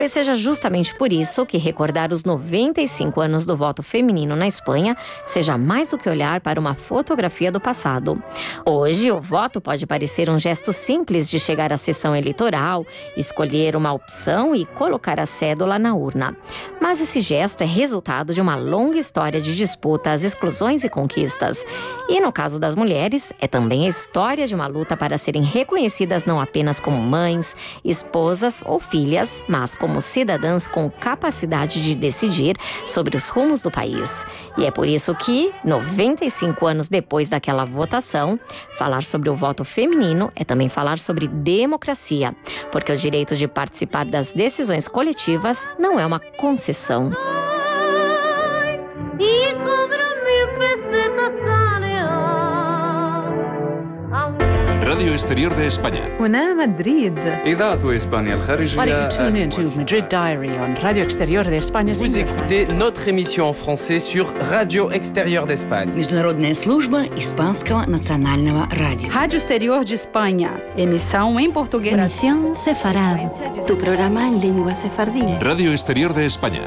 Talvez seja justamente por isso que recordar os 95 anos do voto feminino na Espanha seja mais do que olhar para uma fotografia do passado. Hoje, o voto pode parecer um gesto simples de chegar à sessão eleitoral, escolher uma opção e colocar a cédula na urna. Mas esse gesto é resultado de uma longa história de disputas, exclusões e conquistas. E no caso das mulheres, é também a história de uma luta para serem reconhecidas não apenas como mães, esposas ou filhas, mas como cidadãs com capacidade de decidir sobre os rumos do país. E é por isso que, 95 anos depois daquela votação, falar sobre o voto feminino é também falar sobre democracia, porque o direito de participar das decisões coletivas não é uma concessão. Radio Exterior de España. هنا مدريد. إذاعة إسبانيا الخارجية. Why don't you tune in to Madrid Diary on Radio Exterior de España? Vous écoutez notre émission en français sur Radio Exterior d'Espagne. Международная служба Испанского национального радио. Rádio Exterior de Espanha. Emissão em português. Nación Sefarad. Tu programa en lengua sefardí. Radio Exterior de España.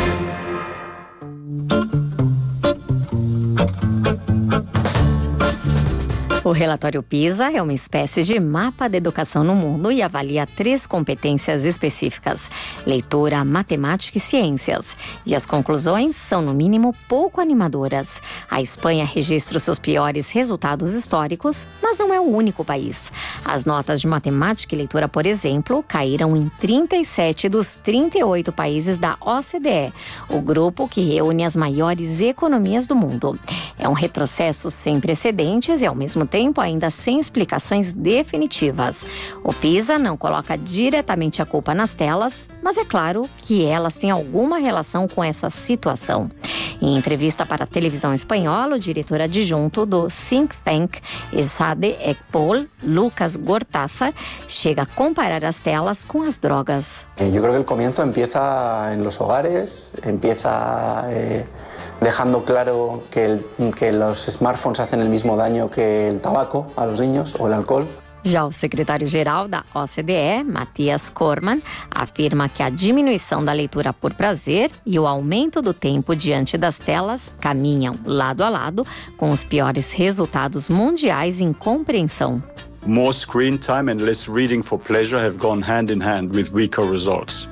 O relatório PISA é uma espécie de mapa da educação no mundo e avalia 3 competências específicas: leitura, matemática e ciências. E as conclusões são, no mínimo, pouco animadoras. A Espanha registra os seus piores resultados históricos, mas não é o único país. As notas de matemática e leitura, por exemplo, caíram em 37 dos 38 países da OCDE, o grupo que reúne as maiores economias do mundo. É um retrocesso sem precedentes e, ao mesmo tempo, ainda sem explicações definitivas. O PISA não coloca diretamente a culpa nas telas, mas é claro que elas têm alguma relação com essa situação. Em entrevista para a televisão espanhola, o diretor adjunto do think tank ESADE Ekpol, Lucas Gortázar, chega a comparar as telas com as drogas. Eu creo que el comienzo empieza en los hogares, empieza dejando claro que los smartphones hacen el mismo daño que el tabaco a los niños o el alcohol. Já o secretário-geral da OCDE, Matthias Cormann, afirma que a diminuição da leitura por prazer e o aumento do tempo diante das telas caminham lado a lado com os piores resultados mundiais em compreensão. More screen time and less reading for pleasure have gone hand in hand with weaker results.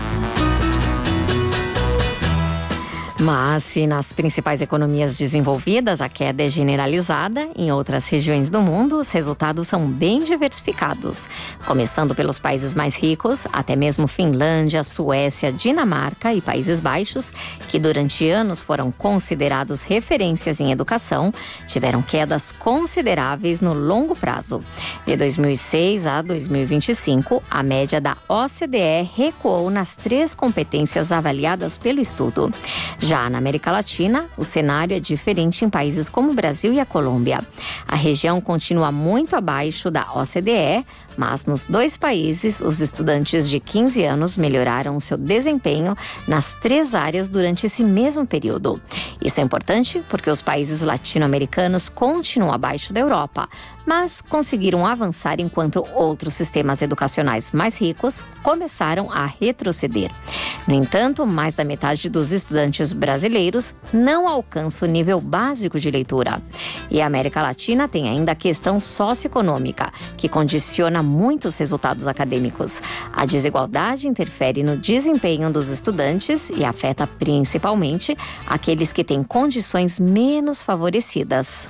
Mas, se nas principais economias desenvolvidas a queda é generalizada, em outras regiões do mundo os resultados são bem diversificados. Começando pelos países mais ricos, até mesmo Finlândia, Suécia, Dinamarca e Países Baixos, que durante anos foram considerados referências em educação, tiveram quedas consideráveis no longo prazo. De 2006 a 2025, a média da OCDE recuou nas 3 competências avaliadas pelo estudo. Já na América Latina, o cenário é diferente em países como o Brasil e a Colômbia. A região continua muito abaixo da OCDE, mas nos 2 países, os estudantes de 15 anos melhoraram o seu desempenho nas 3 áreas durante esse mesmo período. Isso é importante porque os países latino-americanos continuam abaixo da Europa, mas conseguiram avançar enquanto outros sistemas educacionais mais ricos começaram a retroceder. No entanto, mais da metade dos estudantes brasileiros não alcança o nível básico de leitura. E a América Latina tem ainda a questão socioeconômica, que condiciona muitos resultados acadêmicos. A desigualdade interfere no desempenho dos estudantes e afeta principalmente aqueles que têm condições menos favorecidas.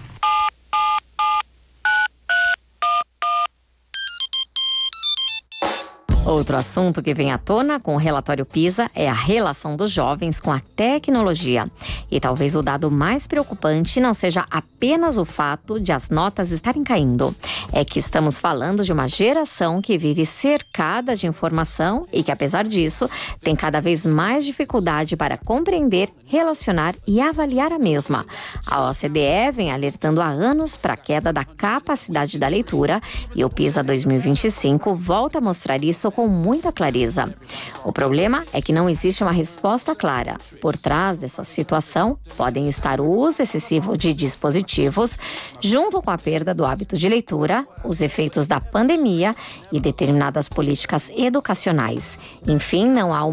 Outro assunto que vem à tona com o relatório PISA é a relação dos jovens com a tecnologia. E talvez o dado mais preocupante não seja apenas o fato de as notas estarem caindo. É que estamos falando de uma geração que vive cercada de informação e que, apesar disso, tem cada vez mais dificuldade para compreender, relacionar e avaliar a mesma. A OCDE vem alertando há anos para a queda da capacidade da leitura e o PISA 2025 volta a mostrar isso com muita clareza. O problema é que não existe uma resposta clara. Por trás dessa situação, podem estar o uso excessivo de dispositivos, junto com a perda do hábito de leitura, os efeitos da pandemia e determinadas políticas educacionais. Enfim, não há uma